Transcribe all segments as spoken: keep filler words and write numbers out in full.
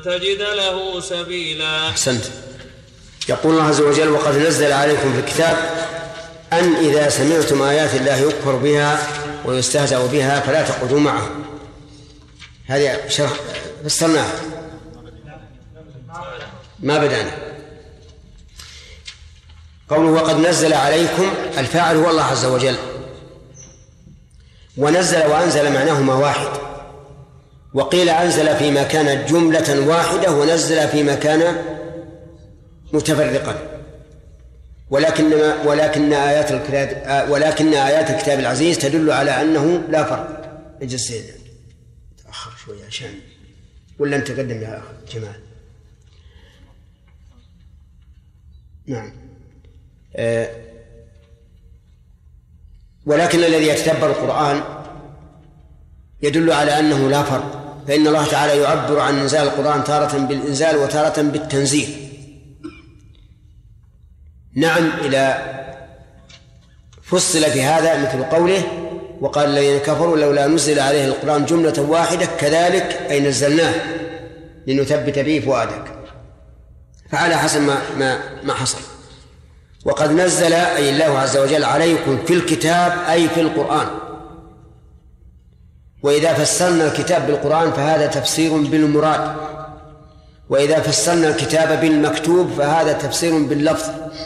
تجد له سبيلا. أحسنت. يقول الله عز وجل: وقد نزل عليكم في الكتاب أن إذا سمعتم آيات الله يكفر بها ويستهزأ بها فلا تقعدوا معه. هذه شرح فسرناها ما بدأنا. قوله وقد نزل عليكم، الفاعل هو الله عز وجل، ونزل وأنزل معناهما واحد، وقيل أنزل فيما كانت جملة واحدة ونزل فيما كان متفرقا، ولكن ولكن آيات الكتاب ولكن آيات الكتاب العزيز تدل على أنه لا فرق. اجلس تأخر شوية عشان ولا أنت تقدم يا جمال. نعم. أه ولكن الذي يتدبر القرآن يدل على أنه لا فرق، فإن الله تعالى يعبر عن إنزال القرآن تارة بالإنزال وتارة بالتنزيل. نعم، إلى فصل في هذا مثل قوله: وقال الذين كفروا لولا نزل عليه القرآن جملة واحدة كذلك أي نزلناه لنثبت به فؤادك، فعلى حسب ما, ما, ما حصل. وقد نزل أي الله عز وجل عليكم في الكتاب أي في القرآن، وإذا فسرنا الكتاب بالقرآن فهذا تفسير بالمراد، وإذا فسرنا الكتاب بالمكتوب فهذا تفسير باللفظ.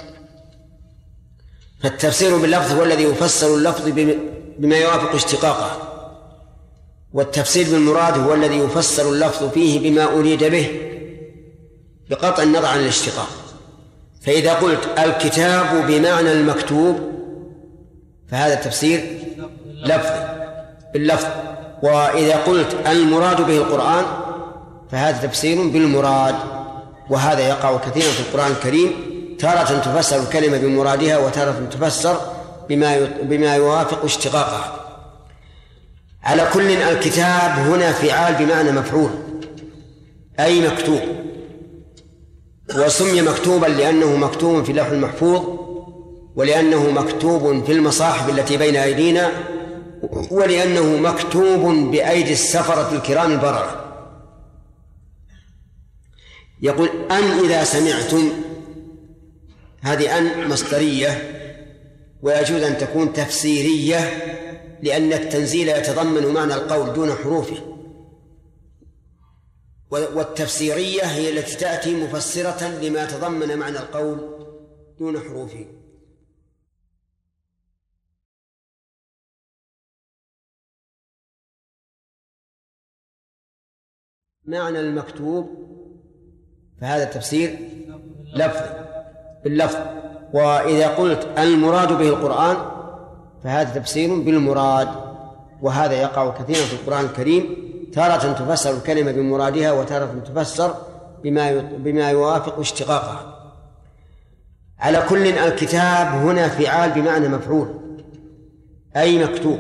فالتفسير باللفظ هو الذي يفسر اللفظ بما يوافق اشتقاقه، والتفسير بالمراد هو الذي يفسر اللفظ فيه بما أريد به بقطع النظر عن الاشتقاق. فإذا قلت الكتاب بمعنى المكتوب فهذا تفسير لفظي باللفظ، وإذا قلت المراد به القرآن فهذا تفسير بالمراد. وهذا يقع كثيرا في القرآن الكريم، تارة تفسر الكلمة بمرادها وتارة تفسر بما بما يوافق اشتقاقها. على كل الكتاب هنا فعال بمعنى مفعول أي مكتوب، وسمي مكتوبا لأنه مكتوب في اللوح المحفوظ، ولأنه مكتوب في المصاحف التي بين أيدينا، ولأنه مكتوب بأيدي السفرة الكرام البررة. يقول أن إذا سمعتم، هذه أن مصدرية، ويجوز أن تكون تفسيرية لأن التنزيل يتضمن معنى القول دون حروفه، والتفسيرية هي التي تأتي مفسرة لما تضمن معنى القول دون حروفه. معنى المكتوب فهذا تفسير لفظي باللفظ، وإذا قلت المراد به القرآن فهذا تفسير بالمراد. وهذا يقع كثيرا في القرآن الكريم، تارة تفسر الكلمة بمرادها وتارة تفسر بما بما يوافق اشتقاقها. على كل الكتاب هنا فعال بمعنى مفعول أي مكتوب،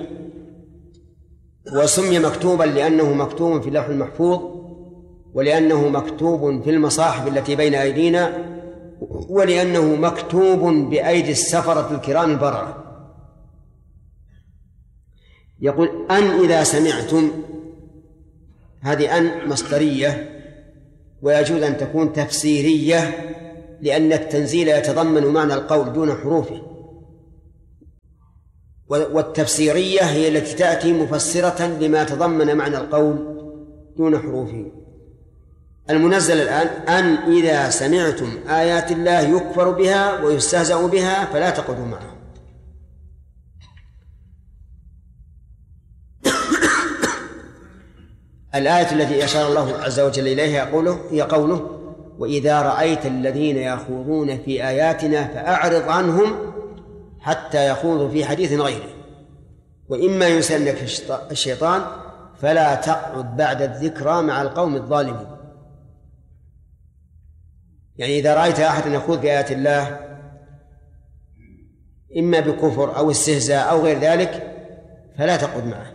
وسمي مكتوبا لأنه مكتوب في اللوح المحفوظ، ولأنه مكتوب في المصاحف التي بين أيدينا، ولأنه مكتوب بأيدي السفرة الكرام البررة. يقول أن إذا سمعتم، هذه أن مصدرية، ويجوز أن تكون تفسيرية لأن التنزيل يتضمن معنى القول دون حروفه، والتفسيرية هي التي تأتي مفسرة لما تضمن معنى القول دون حروفه. المنزل الآن أن إذا سمعتم آيات الله يكفر بها ويستهزأ بها فلا تقعدوا معهم. الآية التي أشار الله عز وجل إليها يقوله هي قوله: وإذا رأيت الذين يخوضون في آياتنا فأعرض عنهم حتى يخوضوا في حديث غيره وإما ينسينك الشيطان فلا تقعد بعد الذكرى مع القوم الظالمين. يعني إذا رأيت أحد يخوض في آيات الله إما بكفر أو استهزاء أو غير ذلك فلا تقعد معه،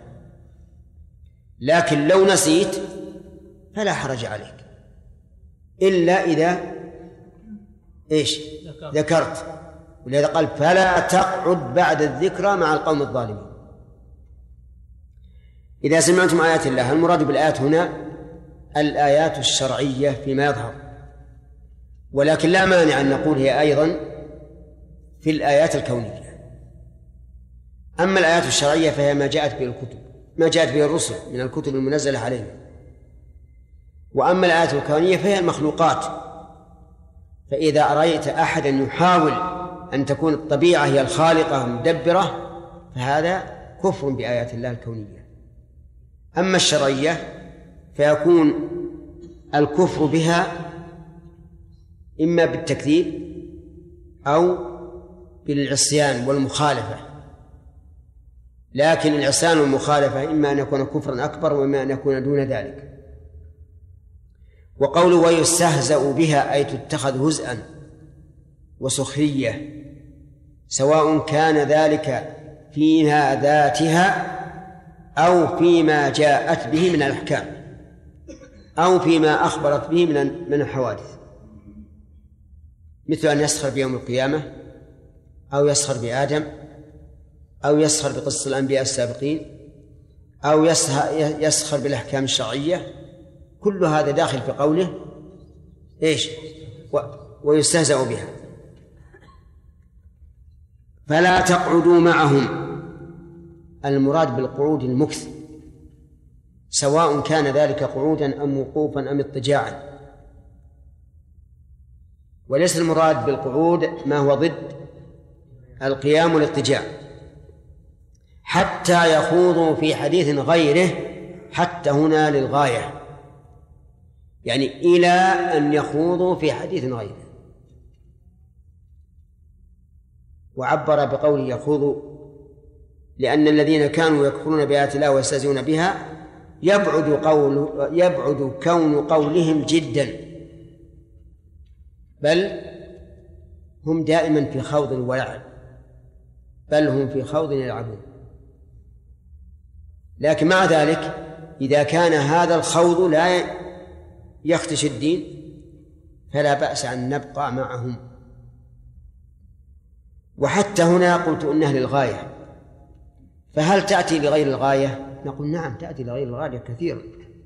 لكن لو نسيت فلا حرج عليك إلا إذا إيش ذكرت، ولهذا قال فلا تقعد بعد الذكرى مع القوم الظالمين. إذا سمعتم آيات الله، المراد بالآيات هنا الآيات الشرعية فيما يظهر، ولكن لا مانع أن نقول هي أيضا في الآيات الكونية. أما الآيات الشرعية فهي ما جاءت به الكتب، ما جاءت به الرسل من الكتب المنزلة عليهم. وأما الآيات الكونية فهي المخلوقات. فإذا أرأيت أحدا يحاول أن تكون الطبيعة هي الخالقة المدبرة فهذا كفر بآيات الله الكونية. أما الشرعية فيكون الكفر بها إما بالتكذيب أو بالعصيان والمخالفة، لكن العصيان والمخالفة إما أن يكون كفرا أكبر وإما أن يكون دون ذلك. وقوله ويستهزأ بها أي تتخذ هزءا وسخرية، سواء كان ذلك فيها ذاتها أو فيما جاءت به من الأحكام أو فيما أخبرت به من من الحوادث، مثل أن يسخر بيوم القيامة أو يسخر بآدم أو يسخر بقصة الأنبياء السابقين أو يسخر بالأحكام الشرعية. كل هذا داخل في قوله إيش؟ ويستهزأ بها. فلا تقعدوا معهم، المراد بالقعود المكث، سواء كان ذلك قعودا أم وقوفا أم اضطجاعا، وليس المراد بالقعود ما هو ضد القيام والاضطجاع، حتى يخوضوا في حديث غيره. حتى هنا للغاية، يعني إلى أن يخوضوا في حديث غيره. وعبر بقوله يخوضوا لأن الذين كانوا يكفرون بآيات الله ويستهزئون بها يبعد قول يبعد كون قولهم جدا، بل هم دائما في خوض ولعب، بل هم في خوض يلعبون. لكن مع ذلك إذا كان هذا الخوض لا يخدش الدين فلا بأس أن نبقى معهم. وحتى هنا قلت إنها للغاية، فهل تأتي لغير الغاية؟ نقول نعم تأتي لغير الغاية كثيرا،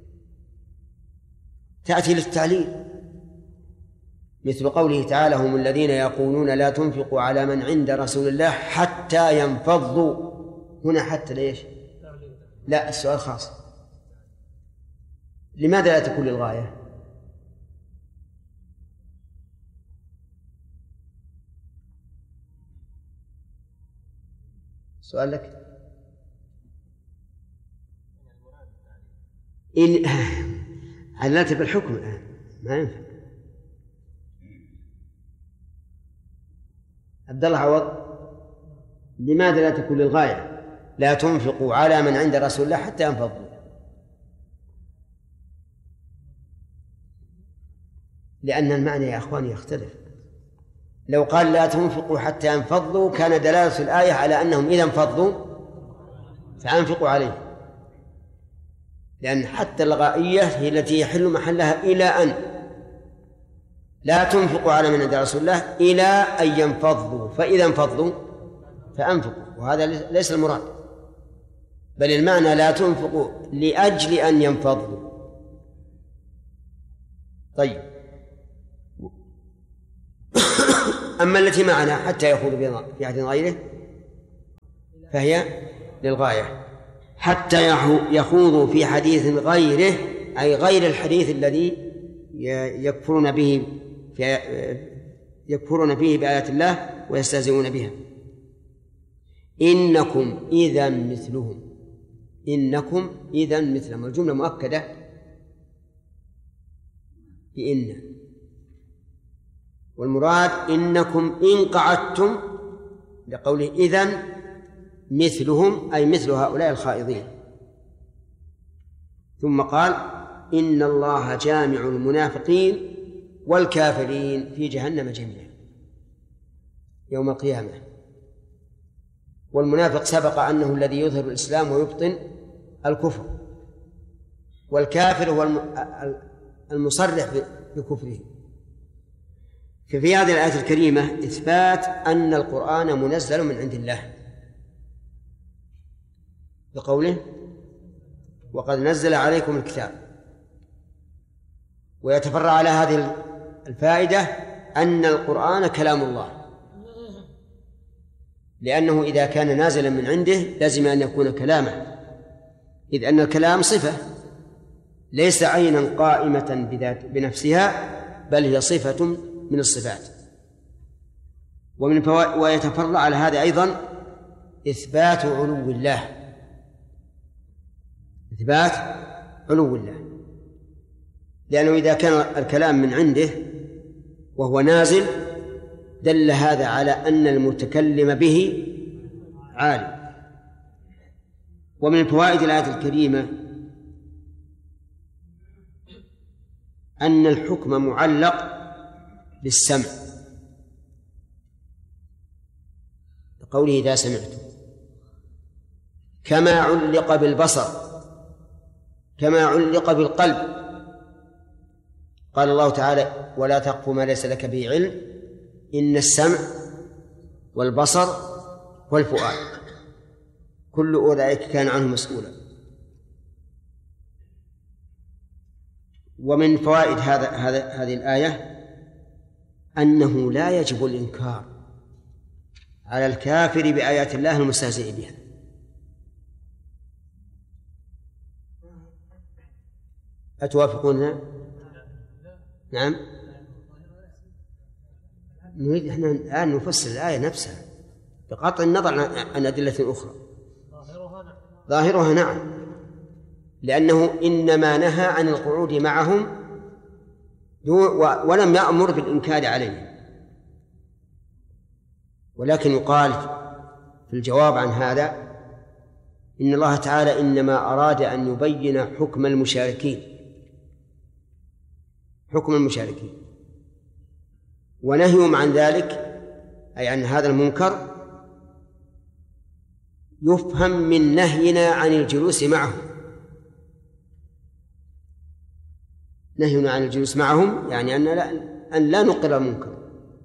تأتي للتعليل، مثل قوله تعالى هم الذين يقولون لا تنفقوا على من عند رسول الله حتى ينفضوا. هنا حتى ليش؟ لا، السؤال خاص. لماذا لا تكون للغاية؟ سؤال لك. إن عللت بالحكم الآن ما ينفع. عبد الله عوض، لماذا لا تكون للغاية؟ لا تنفقوا على من عند رسول الله حتى ينفضوا. لأن المعنى يا أخواني يختلف. لو قال لا تنفقوا حتى ينفضوا كان دلالة الآية على أنهم إذا انفضوا فأنفقوا عليه، لأن حتى الغائية هي التي يحل محلها إلى أن لا تنفقوا على من عند رسول الله إلى أن ينفضوا، فإذا انفضوا فأنفقوا، وهذا ليس المراد، بل المعنى لا تنفقوا لأجل أن ينفضوا. طيب، أما التي معنا حتى يخوض في عهد غيره فهي للغاية، حتى يخوضوا في حديث غيره أي غير الحديث الذي يكفرون به يكفرون فيه بآيات الله ويستهزئون بها. إنكم إذا مثلهم، إنكم إذا مثلهم، الجملة مؤكدة بإن، والمراد إنكم إن قعدتم لقوله إذن مثلهم أي مثل هؤلاء الخائضين. ثم قال إن الله جامع المنافقين والكافرين في جهنم جميعا يوم القيامة. والمنافق سبق أنه الذي يظهر الإسلام ويبطن الكفر، والكافر هو المصرح بكفره. ففي هذه الآية الكريمة إثبات أن القرآن منزل من عند الله بقوله وقد نزل عليكم الكتاب، ويتفرع على هذه الفائدة أن القرآن كلام الله، لأنه إذا كان نازلا من عنده لازم أن يكون كلاما، إذ أن الكلام صفة ليس عينا قائمة بذات بنفسها، بل هي صفة من الصفات. ومن فوائد ويتفرع على هذا أيضا إثبات علو الله، إثبات علو الله، لأنه إذا كان الكلام من عنده وهو نازل دل هذا على أن المتكلم به عالم. ومن فوائد الآية الكريمة أن الحكم معلق بالسمع، قوله إذا سمعتم، كما علق بالبصر، كما علق بالقلب. قال الله تعالى ولا تقف ما ليس لك به علم إن السمع والبصر والفؤاد كل أولئك كان عنه مسؤولا. ومن فوائد هذا هذا هذه الآية أنه لا يجب الإنكار على الكافر بآيات الله المستهزئ بها. أتوافقوننا؟ نعم. نريد احنا الآن نفسر الآية نفسها بقطع النظر عن أدلة أخرى. ظاهرها نعم، لأنه إنما نهى عن القعود معهم ولم يأمر بالإنكار عليهم. ولكن يقال في الجواب عن هذا إن الله تعالى إنما أراد أن يبين حكم المشاركين، حكم المشاركين، ونهيهم عن ذلك أي عن هذا المنكر يفهم من نهينا عن الجلوس معهم. نهينا عن الجلوس معهم يعني أن لا, أن لا نقر المنكر.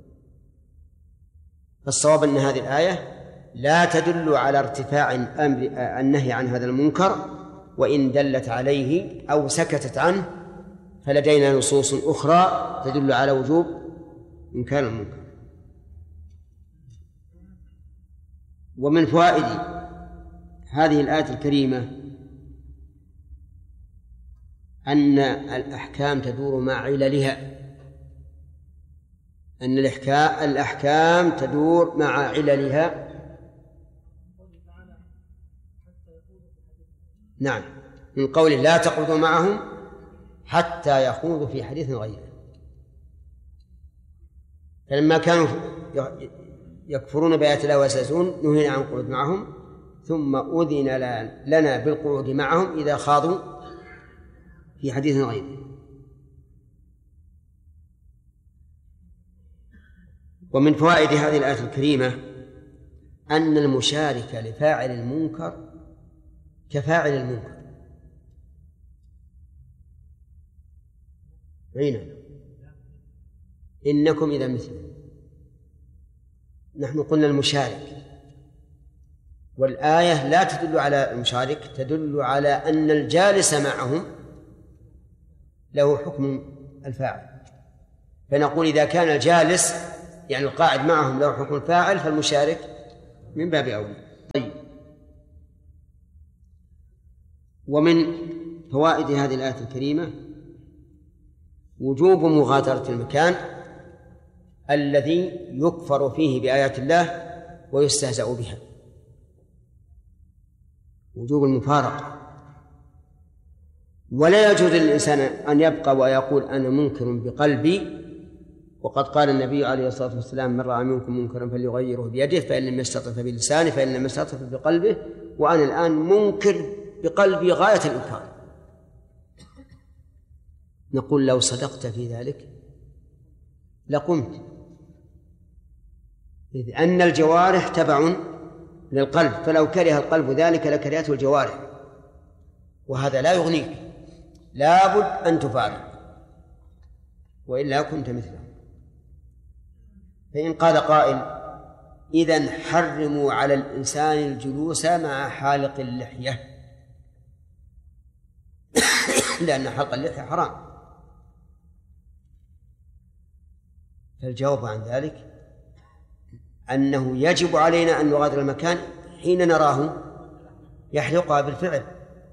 فالصواب أن هذه الآية لا تدل على ارتفاع النهي عن هذا المنكر، وإن دلت عليه أو سكتت عنه فلدينا نصوص أخرى تدل على وجوب إنكار المنكر. ومن فوائد هذه الآية الكريمة أن الأحكام تدور مع عللها، أن الأحكام تدور مع عللها. نعم، من قوله لا تقعدوا معهم حتى يخوضوا في حديث غيره. فلما كانوا يكفرون بآيات الله ويستهزئون نهينا عن القعود معهم، ثم أذن لنا بالقعود معهم إذا خاضوا في حديث غيره. ومن فوائد هذه الآية الكريمة أن المشارك لفاعل المنكر كفاعل المنكر. عينا إنكم إذا مثله. نحن قلنا المشارك، والآية لا تدل على المشارك، تدل على أن الجالس معهم له حكم الفاعل. فنقول إذا كان الجالس يعني القاعد معهم له حكم الفاعل فالمشارك من باب أولى. طيب، ومن فوائد هذه الآية الكريمة وجوب مغادرة المكان الذي يكفر فيه بآيات الله ويستهزأ بها، وجوب المفارقة. ولا يجوز للإنسان أن يبقى ويقول أنا منكر بقلبي، وقد قال النبي عليه الصلاة والسلام من رأى منكم منكرا فليغيره بيده فإن لم يستطع فبلسانه فإن لم يستطع بقلبه، وأنا الآن منكر بقلبي غاية الإنكار. نقول لو صدقت في ذلك لقمت، إذ أن الجوارح تبع للقلب، فلو كره القلب ذلك لكرهته الجوارح، وهذا لا يغنيك، لابد أن تفارق وإلا كنت مثله. فإن قال قائل إذن حرموا على الإنسان الجلوس مع حالق اللحية لأن حلق اللحية حرام، فالجواب عن ذلك أنه يجب علينا أن نغادر المكان حين نراه يحرقها بالفعل.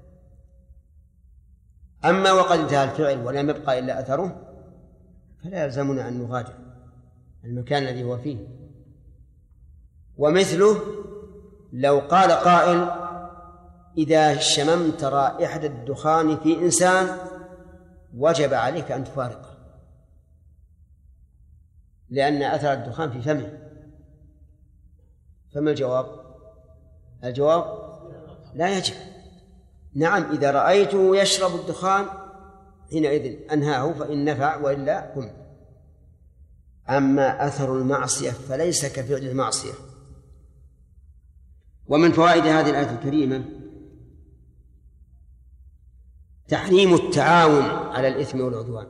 أما وقد انتهى الفعل ولم يبقى إلا أثره فلا يلزمنا أن نغادر المكان الذي هو فيه. ومثله لو قال قائل إذا شممت رائحة الدخان في إنسان وجب عليك أن تفارقه لأن أثر الدخان في فمه، فما الجواب؟ الجواب لا يجب. نعم إذا رأيته يشرب الدخان حينئذ أنهاه فإن نفع وإلا قم. أما أثر المعصية فليس كفعل المعصية. ومن فوائد هذه الآية الكريمة تحريم التعاون على الإثم والعدوان.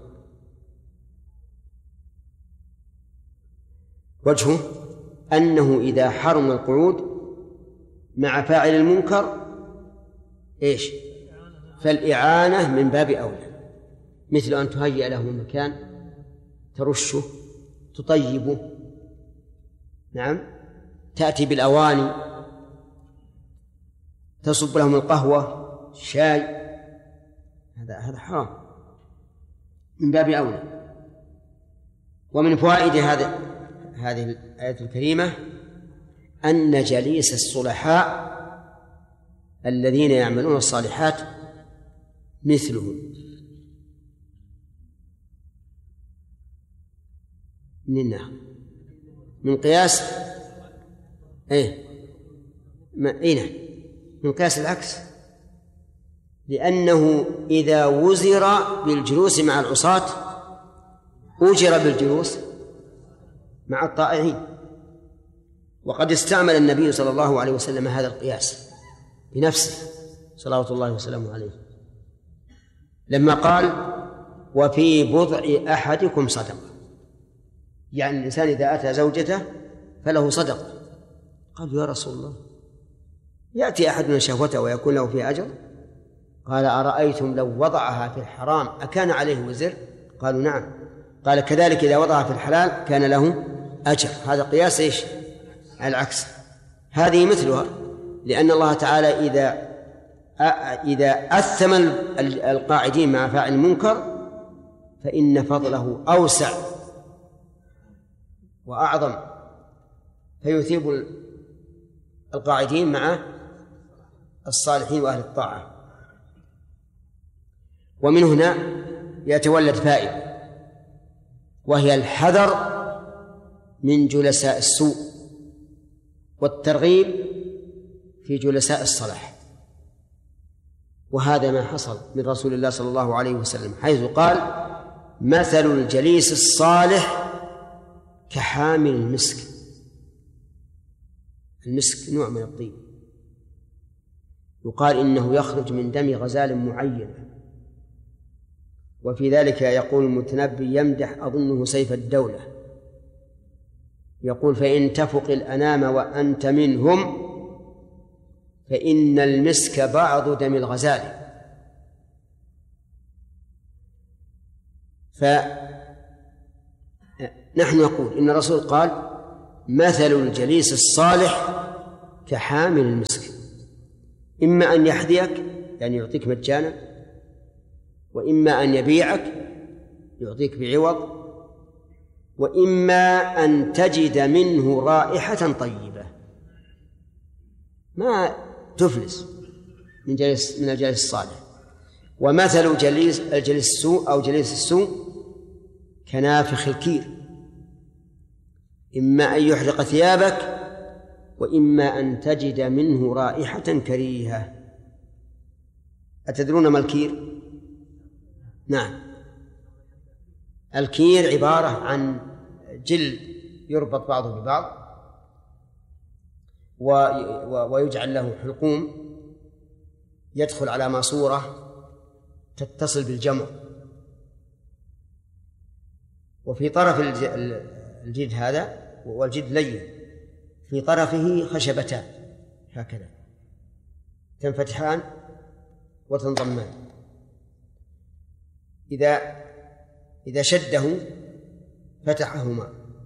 وجهه أنه إذا حرم القعود مع فاعل المنكر إيش؟ فالإعانة من باب أولى، مثل أن تهيئ له مكان ترشه تطيبه، نعم، تأتي بالأواني تصب لهم القهوة الشاي، هذا هذا حرام من باب أولى. ومن فوائد هذا هذه الآية الكريمة أن جليس الصلحاء الذين يعملون الصالحات مثلهم. مننا من قياس ايه ما اين من قياس العكس، لأنه إذا وزر بالجلوس مع العصاة أوجر بالجلوس مع الطائعين. وقد استعمل النبي صلى الله عليه وسلم هذا القياس بنفسه صلوات الله وسلامه عليه لما قال وفي بضع أحدكم صدقة، يعني الإنسان إذا أتى زوجته فله صدقة. قال يا رسول الله يأتي أحدنا شهوته ويكون له فيه أجر؟ قال أرأيتم لو وضعها في الحرام أكان عليه وزر؟ قالوا نعم. قال كذلك إذا وضعها في الحلال كان له أجر. هذا قياس إيش؟ العكس. هذه مثلها، لأن الله تعالى إذا إذا أثم القاعدين مع فاعل المنكر فإن فضله أوسع وأعظم، فيثيب القاعدين مع الصالحين وأهل الطاعة. ومن هنا يتولد فائدة، وهي الحذر من جلساء السوء والترغيب في جلساء الصلاح. وهذا ما حصل من رسول الله صلى الله عليه وسلم حيث قال مثل الجليس الصالح كحامل المسك. المسك نوع من الطيب، يقال إنه يخرج من دم غزال معين، وفي ذلك يقول المتنبي يمدح أظنه سيف الدولة، يقول فإن تفق الأنام وأنت منهم فإن المسك بعض دم الغزال. فنحن نقول إن الرسول قال مثل الجليس الصالح كحامل المسك، إما أن يحذيك يعني يعطيك مجانا، وإما أن يبيعك يعطيك بعوض، وإما أن تجد منه رائحة طيبة ما تفلس من جليس من الجليس الصالح. ومثل جليس الجليس السوء أو جليس السوء كنافخ الكير، إما أن يحرق ثيابك وإما أن تجد منه رائحة كريهة. أتدرون ما الكير؟ نعم، الكير عبارة عن جلد يربط بعضه ببعض ويجعل له حلقوم يدخل على ماسورة تتصل بالجمر، وفي طرف الجلد هذا والجلد لين في طرفه خشبتان هكذا تنفتحان وتنضمان، إذا إذا شده فتحهما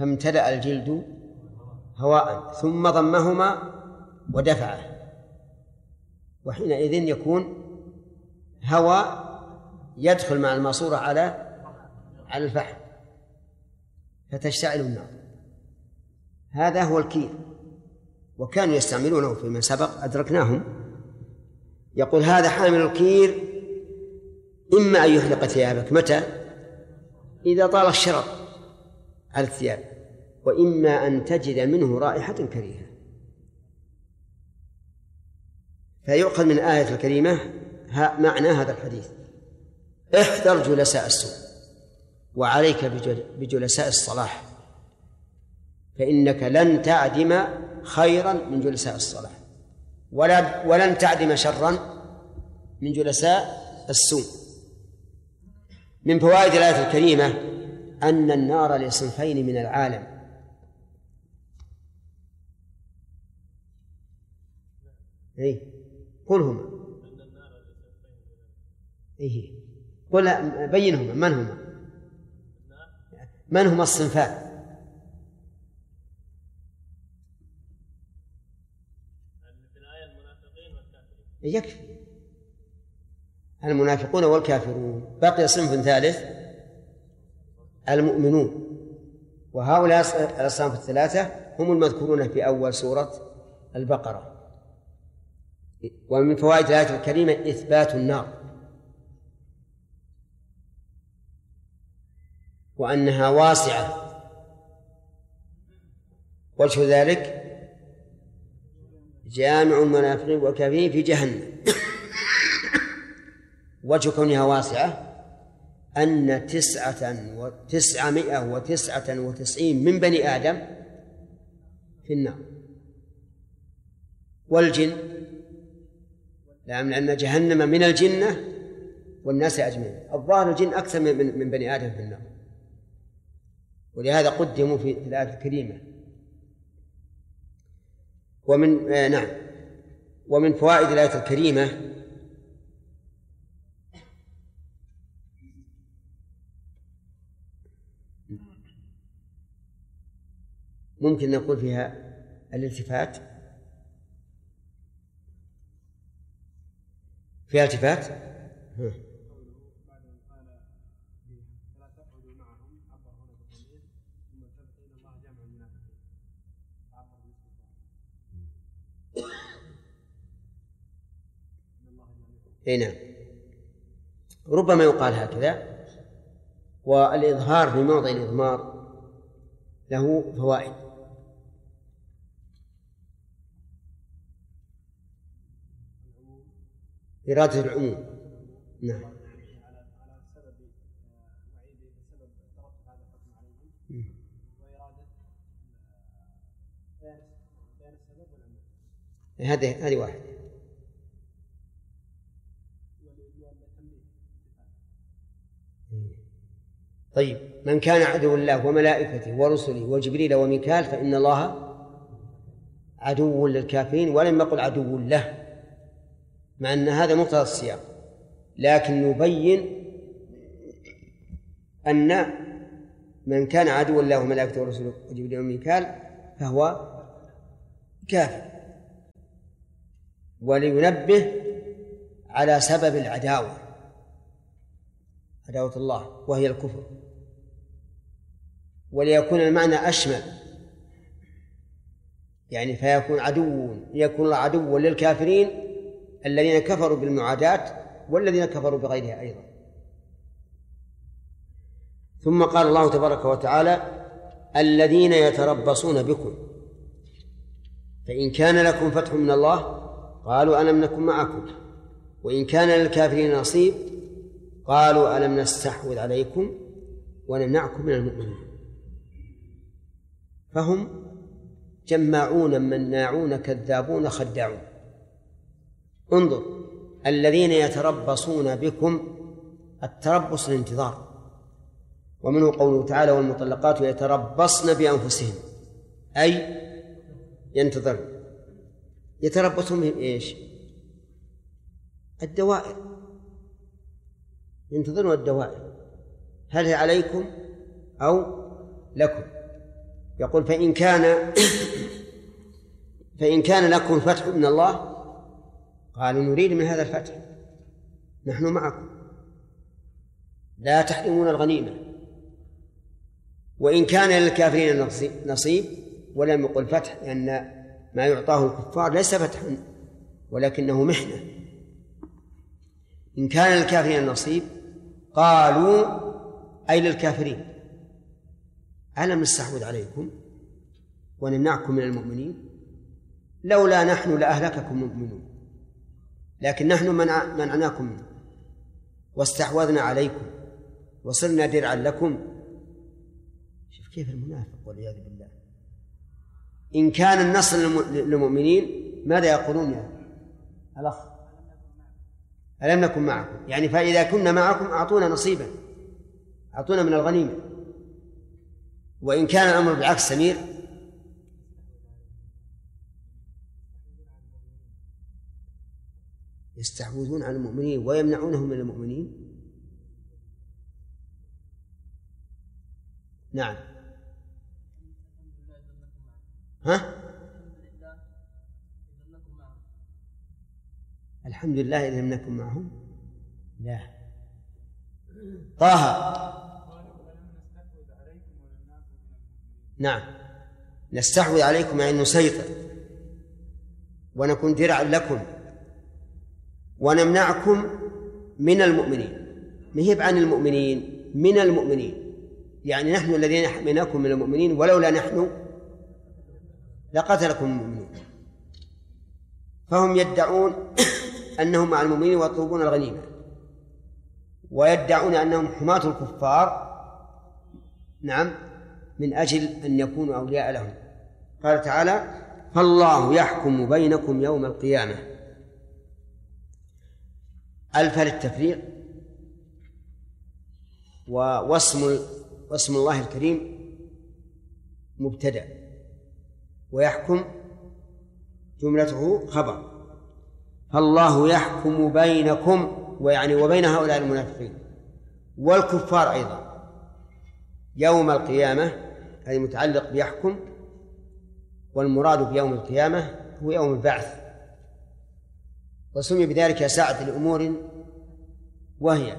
فامتلأ الجلد هواء ثم ضمهما ودفعه، وحينئذ يكون هواء يدخل مع الماسورة على على الفحم فتشتعل النار. هذا هو الكير، وكانوا يستعملونه فيما سبق أدركناهم. يقول هذا حامل الكير إما أن يحرق ثيابك متى؟ إذا طال الشرر على الثياب، وإما أن تجد منه رائحة كريهة. فيؤخذ من الآية الكريمة معنى هذا الحديث: احذر جلساء السوء وعليك بجلساء الصلاح، فإنك لن تعدم خيرا من جلساء الصلاح ولا ولن تعدم شرا من جلساء السوء. من فوائد الآية الكريمة أن النار لصنفين من العالم: إيه قل هما إيه قل بينهما من هما من هما الصنفان؟ يكفي المنافقون والكافرون. بقي صنف ثالث المؤمنون، وهؤلاء الأصناف الثلاثة هم المذكورون في أول سورة البقرة. ومن فوائد الآية الكريمة إثبات النار، وأنها واسعة. وجه ذلك جامع المنافقين والكافرين في جهنم. وجه كونها واسعة أن تسعة وتسعمائة وتسعة وتسعين من بني آدم في النار، والجن، لأن جهنم من الجنة والناس أجمعين. الظاهر الجن أكثر من بني آدم في النار، ولهذا قدموا في الآية الكريمة. ومن آه نعم ومن فوائد الآية الكريمة ممكن نقول فيها الالتفات، فيها التفات. اي نعم، ربما يقال هكذا. والإظهار في موضع الإضمار له فوائد. إرادة العموم. نعم. هذه هذه واحد. طيب، من كان عدو الله وملائكته ورسله وجبريل وميكال فإن الله عدو للكافرين، ولم يقل عدو له، مع أن هذا مقتضى السياق، لكن نبين أن من كان عدو الله وملائكته ورسله وجبريل وميكال فهو كافر، ولينبه على سبب العداوة، عداوة الله وهي الكفر، وليكون المعنى أشمل، يعني فيكون عدو يكون عدو للكافرين الذين كفروا بالمعاداة والذين كفروا بغيرها أيضا. ثم قال الله تبارك وتعالى: الذين يتربصون بكم فإن كان لكم فتح من الله قالوا ألم نكن معكم وإن كان للكافرين نصيب قالوا ألم نستحوذ عليكم ونمنعكم من المؤمنين. فهم جماعون مناعون كذابون خداعون. انظر، الذين يتربصون بكم، التربص الانتظار، ومنه قوله تعالى: والمطلقات يتربصن بأنفسهن، أي ينتظر. يتربصون بإيش؟ الدوائر، ينتظرون الدوائر، هل هي عليكم أو لكم؟ يقول فإن كان فإن كان لكم فتح من الله قالوا نريد من هذا الفتح، نحن معكم لا تحرمون الغنيمة. وإن كان للكافرين نصيب ولم يقل فتح، لأن ما يعطاه الكفار ليس فتحا ولكنه محنة. إن كان للكافرين نصيب قالوا أي للكافرين ألم نستحوذ عليكم ونمنعكم من المؤمنين؟ لولا نحن لأهلككم المؤمنون، لكن نحن منع منعناكم منه واستحوذنا عليكم وصرنا درعا لكم. شوف كيف المنافق والعياذ بالله. إن كان النصر للمؤمنين ماذا يقولون يا الأخ؟ ألم نكن معكم، يعني فإذا كنا معكم أعطونا نصيبا، أعطونا من الغنيمة. وإن كان الأمر بالعكس سمير يستحوذون على المؤمنين ويمنعونهم من المؤمنين. نعم. ها؟ الحمد لله إذا لم نكن معهم. لا. طه. نعم، نستحوذ عليكم يعني نسيطر ونكون درعا لكم ونمنعكم من المؤمنين. مهب عن المؤمنين، من المؤمنين، يعني نحن الذين حميناكم من المؤمنين، ولولا نحن لقتلكم المؤمنين. فهم يدعون أنهم مع المؤمنين ويطلبون الغنيمة، ويدعون أنهم حماة الكفار، نعم، من أجل أن يكونوا أولياء لهم. قال تعالى فالله يحكم بينكم يوم القيامة. ألف للتفريق، واسم واسم الله الكريم مبتدأ، ويحكم جملته خبر. فالله يحكم بينكم، ويعني وبين هؤلاء المنافقين والكفار أيضا يوم القيامة، هذا متعلق بيحكم، والمراد بيوم القيامة هو يوم البعث. وسمي بذلك ساعة لأمور، وهي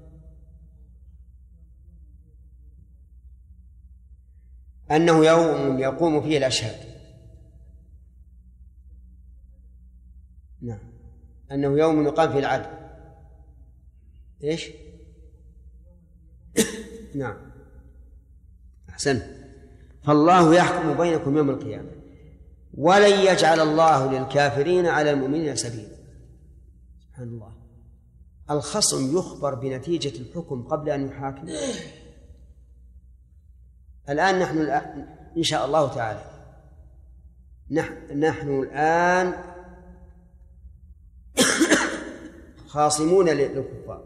أنه يوم يقوم فيه الأشهاد. نعم، أنه يوم يقام فيه العدل. إيش؟ نعم، أحسن. فالله يحكم بينكم يوم القيامة ولن يجعل الله للكافرين على المؤمنين سبيلا. سبحان الله، الخصم يخبر بنتيجة الحكم قبل أن يحاكم. الآن نحن الآن إن شاء الله تعالى نحن الآن خاصمون للكفار،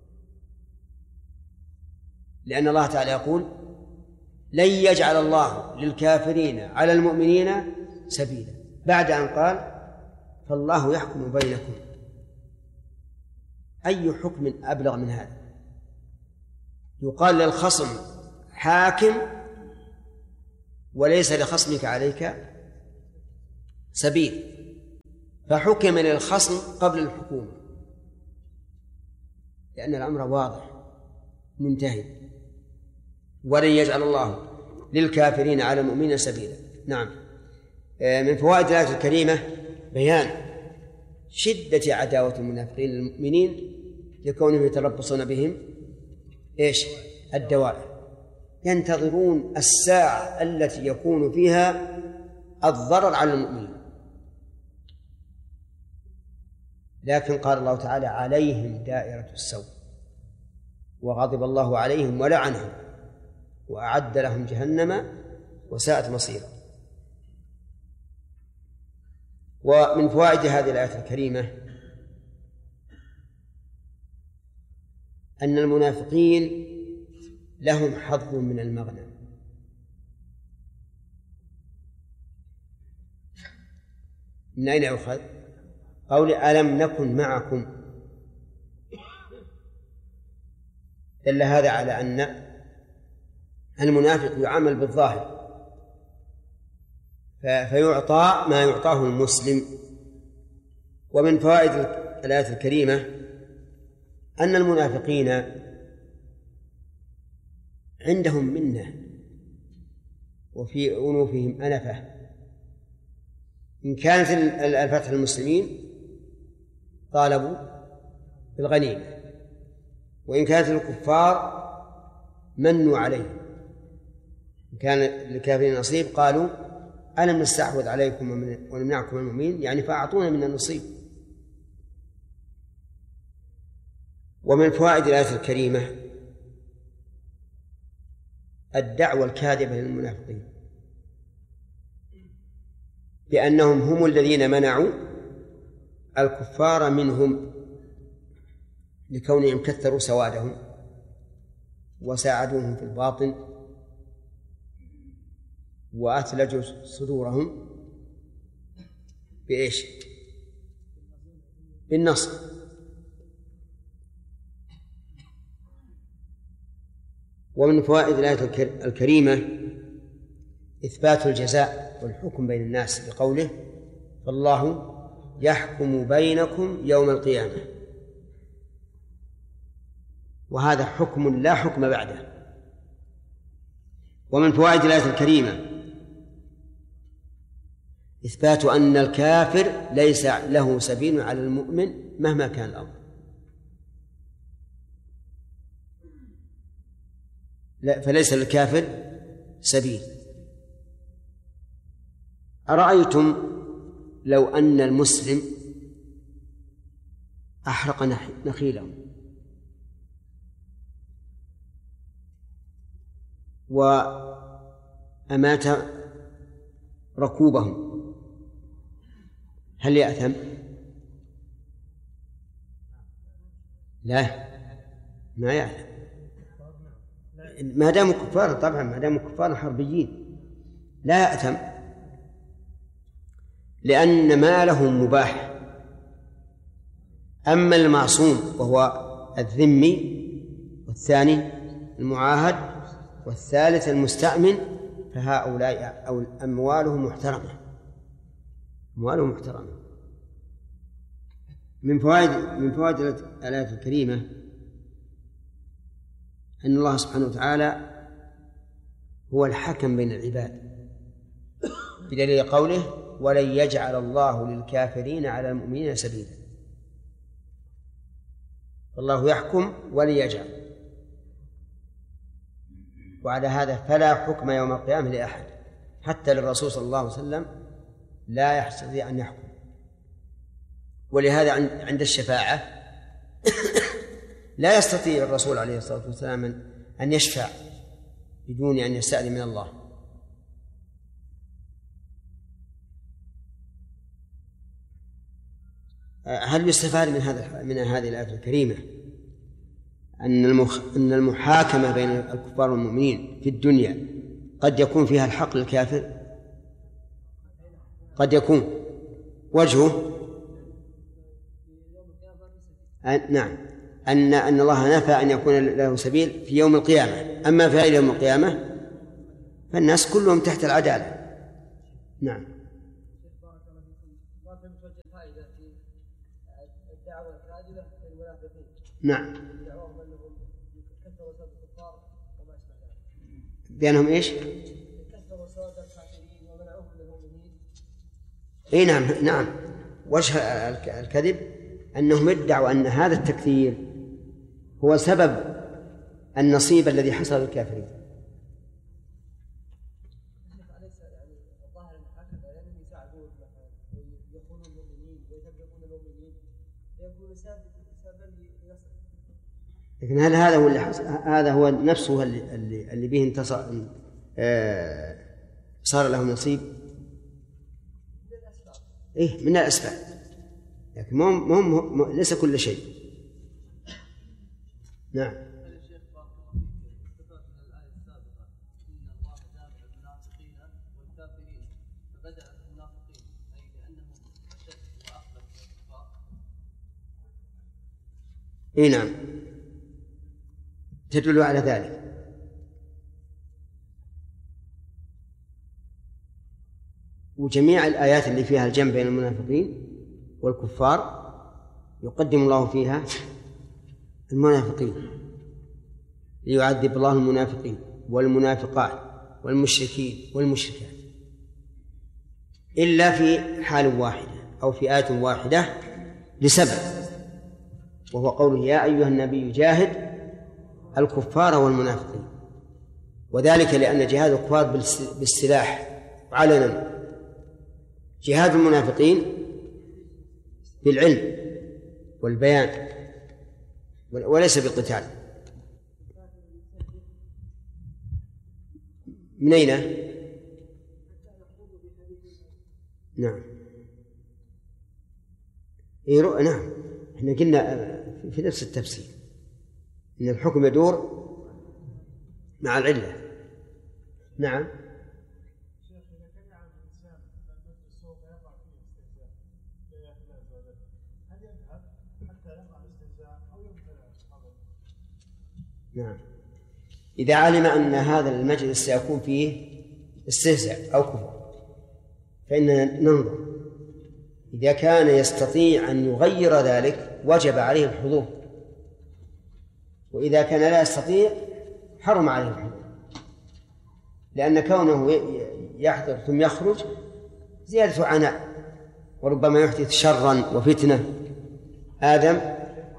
لأن الله تعالى يقول لن يجعل الله للكافرين على المؤمنين سبيلا، بعد أن قال فالله يحكم بينكم. أي حكم أبلغ من هذا؟ يقال للخصم حاكم وليس لخصمك عليك سبيل، فحكم للخصم قبل الحكومة، لأن الأمر واضح منتهي. ولن يجعل الله للكافرين على المؤمنين سبيلا. نعم. من فوائد الآية الكريمة بيان شدة عداوة المنافقين للمؤمنين لكونهم يتربصون بهم إيش؟ الدوائر، ينتظرون الساعة التي يكون فيها الضرر على المؤمنين. لكن قال الله تعالى عليهم دائرة السوء وغضب الله عليهم ولعنهم وأعد لهم جهنم وساءت مصيرا. ومن فوائد هذه الآية الكريمة أن المنافقين لهم حظ من المغنم. من أين يؤخذ؟ قول ألم نكن معكم، دل هذا على أن المنافق يعامل بالظاهر فيعطى ما يعطاه المسلم. ومن فوائد الآية الكريمة أن المنافقين عندهم منة وفي أنوفهم أنفة. إن كانت الفتح المسلمين طالبوا بالغنيمة، وإن كانت الكفار منوا عليهم. إن كان للكافرين نصيب قالوا ألم نستحوذ عليكم ونمنعكم المؤمنين، يعني فأعطونا من النصيب. ومن فوائد الآية الكريمة الدعوة الكاذبة للمنافقين بأنهم هم الذين منعوا الكفار منهم لكونهم كثروا سوادهم وساعدوهم في الباطن وأثلجوا صدورهم بإيش؟ بالنصر. ومن فوائد الآية الكريمة إثبات الجزاء والحكم بين الناس بقوله فالله يحكم بينكم يوم القيامة، وهذا حكم لا حكم بعده. ومن فوائد الآية الكريمة إثبات أن الكافر ليس له سبيل على المؤمن مهما كان الأمر. لا، فليس للكافر سبيل. أرأيتم لو أن المسلم أحرق نخيله وأمات ركوبهم، هل يأثم؟ لا، ما يأثم ما داموا كفار. طبعا ما داموا كفار حربيين لا يأثم، لأن مالهم مباح. أما المعصوم وهو الذمي، والثاني المعاهد، والثالث المستأمن، فهؤلاء أو أموالهم محترمة، أموالهم محترمة. من فوائد من فوائد الآية الكريمة أن الله سبحانه وتعالى هو الحكم بين العباد، بدليل قوله ولن يجعل الله للكافرين على المؤمنين سبيلا. الله يحكم ولن يجعل، وعلى هذا فلا حكم يوم القيامة لأحد، حتى للرسول صلى الله عليه وسلم لا يستطيع أن يحكم. ولهذا عند الشفاعة لا يستطيع الرسول عليه الصلاة والسلام أن يشفع بدون أن يستأذن من الله. هل يستفاد من هذا من هذه الآية الكريمة أن المخ... أن المحاكمة بين الكفار والمؤمنين في الدنيا قد يكون فيها الحق للكافر؟ قد يكون. وجهه أن... نعم أن أن الله نفى أن يكون له سبيل في يوم القيامة، أما في غير يوم القيامة فالناس كلهم تحت العدالة. نعم. نعم. بأنهم إيش؟ إيه نعم نعم. وجه الكذب أنهم ادعوا أن هذا التكثير هو سبب النصيب الذي حصل للكافرين. لكن هل هذا هو اللي حصل؟ هذا هو نفسه اللي اللي به انتصر آه صار له نصيب؟ إيه من الأسباب، لكن مهم مهم ليس كل شيء. نعم. إيه نعم تدل على ذلك. وجميع الآيات اللي فيها الجمع بين المنافقين والكفار يقدم الله فيها المنافقين ليعذب الله المنافقين والمنافقات والمشركين والمشركات، إلا في حال واحدة أو في آية واحدة لسبب، وهو قوله يا أيها النبي جاهد الكفار والمنافقين، وذلك لأن جهاد الكفار بالسلاح علنا، جهاد المنافقين بالعلم والبيان وليس بالقتال. من أين؟ نعم إيه نعم احنا قلنا في نفس التفسير إن الحكم يدور مع العلة. نعم نعم إذا علم أن هذا المجلس سيكون فيه استهزاء أو كفر فإننا ننظر، إذا كان يستطيع أن يغير ذلك وجب عليه الحضور، وإذا كان لا يستطيع حرم عليه الحضور، لأن كونه يحضر ثم يخرج زيادة عناء وربما يحدث شرا وفتنة. آدم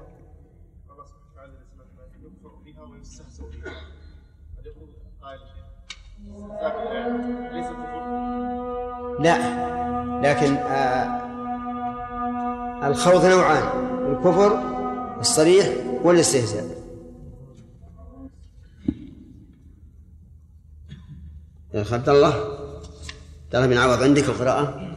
لا، لكن آه الخوض نوعان، الكفر الصريح والاستهزاء. يا عبد الله عبد الله بن عوض عندك القراءة؟